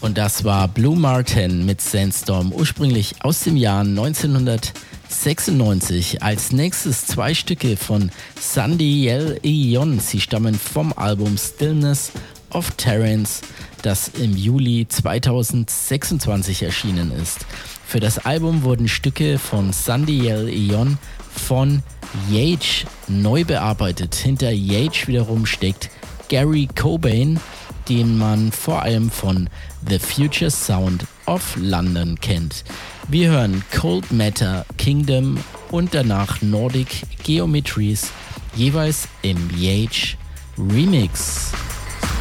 Und das war Blue Martin mit Sandstorm, ursprünglich aus dem Jahr 1996. Als nächstes 2 Stücke von Sandy L. Sie stammen vom Album Stillness of Terrence, das im Juli 2026 erschienen ist. Für das Album wurden Stücke von Sandy L. von Yates neu bearbeitet. Hinter Yates wiederum steckt Gary Cobain, den man vor allem von The Future Sound of London kennt. Wir hören Cold Matter Kingdom und danach Nordic Geometries, jeweils im Yates Remix.